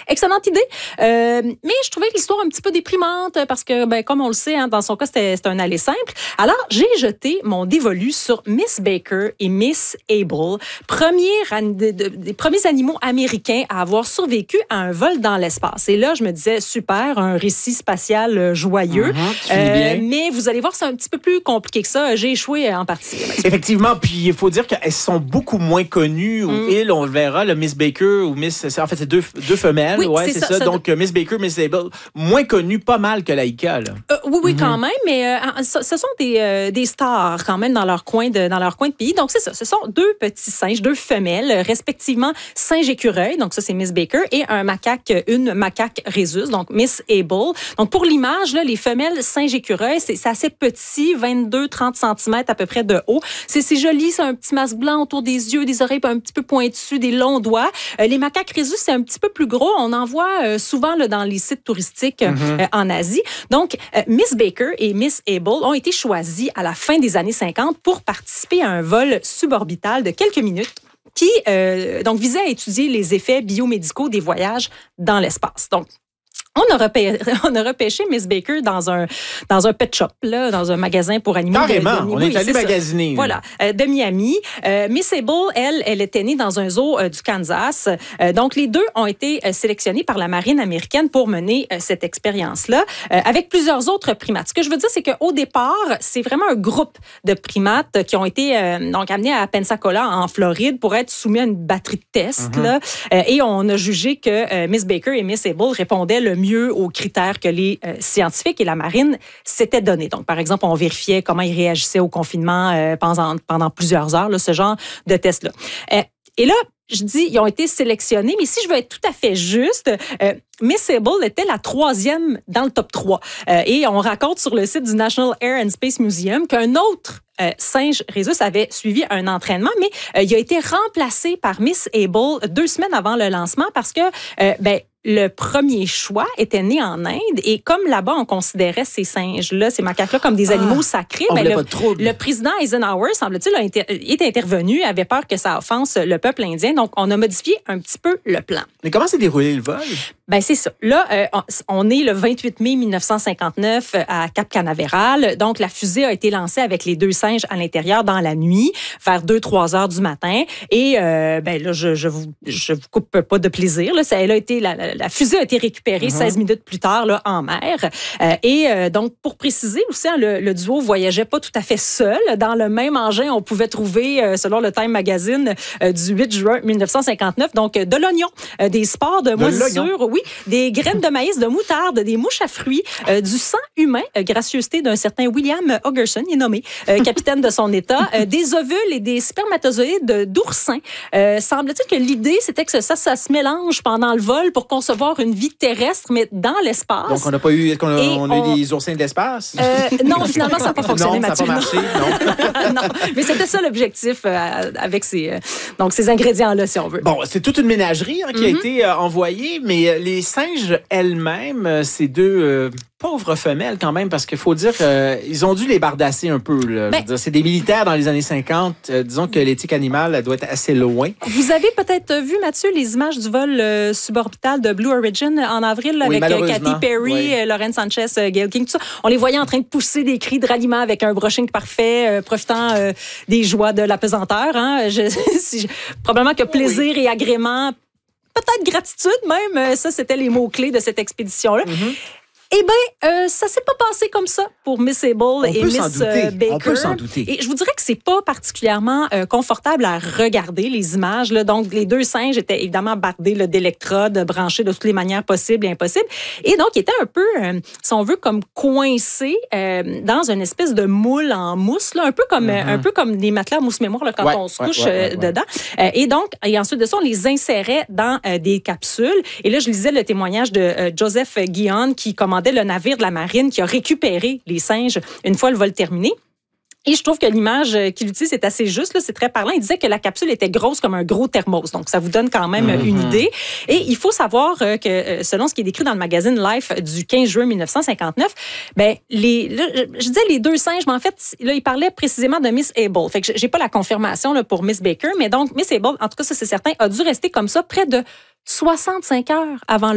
excellente idée. Mais je trouvais l'histoire un petit peu déprimante parce que, comme on le sait, dans son cas, c'était un aller simple. Alors, j'ai jeté mon dévolu sur Miss Baker et Miss Able, des premiers animaux américains à avoir survécu à un vol dans l'espace. Et là, je me disais, super, un récit spatial joyeux. Mais vous allez voir, c'est un petit peu plus compliqué que ça. J'ai échoué en partie. Effectivement, puis il faut dire qu'elles sont beaucoup moins connues. On le verra, le Miss Baker ou Miss... En fait, c'est deux femelles. Oui, c'est ça. Donc, Miss Baker, Miss Able, moins connues pas mal que Laïka. Oui, quand même, mais ce sont des stars quand même dans leur coin de pays. Donc, c'est ça. Ce sont deux petits singes, deux femelles, respectivement singe écureuil, donc ça, c'est Miss Baker, et une macaque rhésus, donc Miss Able. Donc, pour l'image, là, les femelles singe écureuil, c'est assez petit, 22-30 cm à peu près de haut. C'est joli, c'est un petit masque blanc autour des yeux, des oreilles un petit peu pointues, des longs doigts. Les macaques rhésus, c'est un petit peu plus gros. On en voit souvent là, dans les sites touristiques en Asie. Donc, Miss Baker et Miss Able ont été choisies à la fin des années 50 pour participer à un vol suborbital de quelques minutes qui donc visait à étudier les effets biomédicaux des voyages dans l'espace. Donc, on a repêché Miss Baker dans un pet shop, là, dans un magasin pour animaux. Carrément, on est allé magasiner. Voilà, de Miami. Miss Able, elle était née dans un zoo du Kansas. Donc, les deux ont été sélectionnés par la marine américaine pour mener cette expérience-là, avec plusieurs autres primates. Ce que je veux dire, c'est qu'au départ, c'est vraiment un groupe de primates qui ont été donc amenés à Pensacola, en Floride, pour être soumis à une batterie de tests. Là, et on a jugé que Miss Baker et Miss Able répondaient le mieux aux critères que les scientifiques et la marine s'étaient donnés. Donc, par exemple, on vérifiait comment ils réagissaient au confinement pendant plusieurs heures, là, ce genre de test-là. Et là, je dis, ils ont été sélectionnés, mais si je veux être tout à fait juste, Miss Able était la 3e dans le top 3. Et on raconte sur le site du National Air and Space Museum qu'un autre singe rhésus avait suivi un entraînement, mais il a été remplacé par Miss Able 2 semaines avant le lancement parce que, le premier choix était né en Inde et comme là-bas, on considérait ces singes-là, ces macaques-là comme des animaux sacrés, le président Eisenhower, semble-t-il, est intervenu, avait peur que ça offense le peuple indien. Donc, on a modifié un petit peu le plan. Mais comment s'est déroulé le vol? C'est ça. Là, on est le 28 mai 1959 à Cap Canaveral. Donc, la fusée a été lancée avec les 2 singes à l'intérieur dans la nuit, vers 2-3 heures du matin. Et là, je vous coupe pas de plaisir. Là, la fusée a été récupérée 16 minutes plus tard là, en mer. Donc, pour préciser aussi, le duo voyageait pas tout à fait seul. Dans le même engin, on pouvait trouver, selon le Time Magazine du 8 juin 1959, donc de l'oignon, des spores de moisissure, oui, des graines de maïs, de moutarde, des mouches à fruits, du sang humain, gracieuseté d'un certain William Hogerson, il est nommé capitaine de son État, des ovules et des spermatozoïdes d'oursins. Semble-t-il que l'idée, c'était que ça se mélange pendant le vol pour concevoir une vie terrestre, mais dans l'espace. Donc, on n'a pas eu... Est-ce qu'on a eu des oursins de l'espace? Non, finalement, ça n'a pas fonctionné, Mathieu. Non, ça n'a pas marché, non. Mais c'était ça l'objectif avec ces ingrédients-là, si on veut. Bon, c'est toute une ménagerie qui a été envoyée, mais les singes elles-mêmes, ces deux... pauvres femelles quand même, parce qu'il faut dire qu'ils ont dû les bardasser un peu. Là. Je veux dire, c'est des militaires dans les années 50. Disons que l'éthique animale elle doit être assez loin. Vous avez peut-être vu, Mathieu, les images du vol suborbital de Blue Origin en avril avec Katy Perry, Lauren Sanchez, Gayle King, tout ça. On les voyait en train de pousser des cris de ralliement avec un brushing parfait, profitant des joies de l'apesanteur. Hein. Probablement que plaisir et agrément, peut-être gratitude même, ça c'était les mots-clés de cette expédition-là. Eh bien, ça s'est pas passé comme ça pour Miss Able et Miss Baker. On peut s'en douter. Et je vous dirais que c'est pas particulièrement confortable à regarder les images. Là. Donc, les 2 singes étaient évidemment bardés d'électrodes, branchés de toutes les manières possibles et impossibles. Et donc, ils étaient un peu, si on veut, comme coincés dans une espèce de moule en mousse, là, un peu comme des matelas à mousse-mémoire là, quand on se couche dedans. Et donc, ensuite de ça, on les insérait dans des capsules. Et là, je lisais le témoignage de Joseph Guion qui commandait le navire de la marine qui a récupéré les singes une fois le vol terminé. Et je trouve que l'image qu'il utilise est assez juste, là, c'est très parlant. Il disait que la capsule était grosse comme un gros thermos. Donc, ça vous donne quand même une idée. Et il faut savoir que, selon ce qui est décrit dans le magazine Life du 15 juin 1959, je disais les 2 singes, mais en fait, là, il parlait précisément de Miss Able. Fait que j'ai pas la confirmation là, pour Miss Baker, mais donc, Miss Able, en tout cas, ça c'est certain, a dû rester comme ça près de 65 heures avant